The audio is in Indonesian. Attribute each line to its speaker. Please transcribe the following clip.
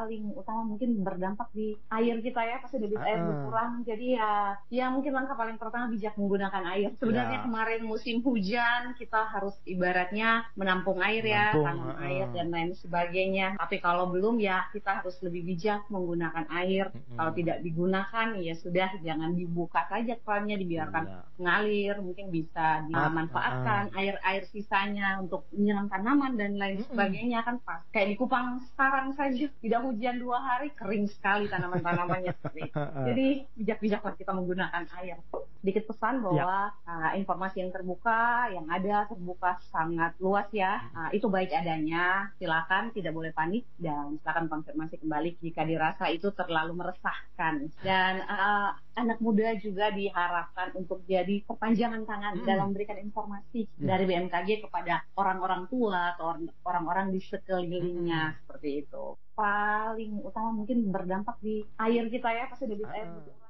Speaker 1: paling utama mungkin berdampak di air kita ya, pas debit air
Speaker 2: Heeh.
Speaker 1: berkurang. Jadi ya mungkin langkah paling pertama bijak menggunakan air. Sebenarnya
Speaker 2: Ya,
Speaker 1: kemarin musim hujan kita harus ibaratnya menampung air ya,
Speaker 2: menampung,
Speaker 1: tanam air
Speaker 2: heeh.
Speaker 1: dan lain sebagainya. Tapi kalau belum ya kita harus lebih bijak menggunakan air. Kalau
Speaker 2: Mhm.
Speaker 1: tidak digunakan ya sudah, jangan dibuka saja kerannya, dibiarkan
Speaker 2: Iya.
Speaker 1: mengalir, mungkin bisa
Speaker 2: Heeh.
Speaker 1: dimanfaatkan air-air sisanya untuk menyiram tanaman dan lain
Speaker 2: Mhm.
Speaker 1: sebagainya kan pas. Kayak di Kupang sekarang saja tidak hujan 2 hari, kering sekali tanaman-tanamannya seperti itu.
Speaker 2: Heeh.
Speaker 1: Jadi bijak-bijaklah kita menggunakan air. Sedikit pesan
Speaker 2: Ya.
Speaker 1: bahwa informasi yang terbuka, yang ada terbuka sangat luas ya.
Speaker 2: Mhm.
Speaker 1: Itu baik adanya. Silakan, tidak boleh panik dan silakan konfirmasi kembali jika dirasa itu terlalu meresahkan. Dan anak muda juga diharapkan untuk jadi perpanjangan tangan
Speaker 2: Mhm.
Speaker 1: dalam memberikan informasi
Speaker 2: Ya.
Speaker 1: dari BMKG kepada orang-orang tua atau orang-orang di sekelilingnya
Speaker 2: Mhm.
Speaker 1: seperti itu. Paling utama mungkin berdampak di air kita ya, pasti debit air
Speaker 2: Heeh.
Speaker 1: berkurang.